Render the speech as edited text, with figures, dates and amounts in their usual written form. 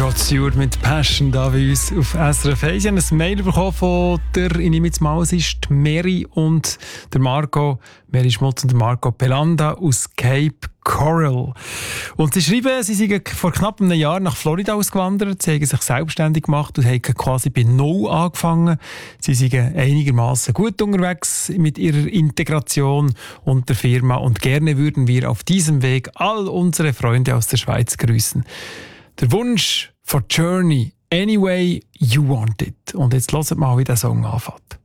Rod Stewart mit Passion da bei uns auf SRF 1. Ich habe ein Mail bekommen von der, ich nehme jetzt mal, es ist Mary und der Marco, Mary Schmutz und der Marco Pelanda aus Cape Coral. Und sie schreiben, sie sind vor knapp einem Jahr nach Florida ausgewandert, sie haben sich selbstständig gemacht und haben quasi bei Null angefangen. Sie sind einigermaßen gut unterwegs mit ihrer Integration und der Firma und gerne würden wir auf diesem Weg all unsere Freunde aus der Schweiz grüßen. Der Wunsch for Journey, Any Way You Want It. Und jetzt hört mal, wie der Song anfängt.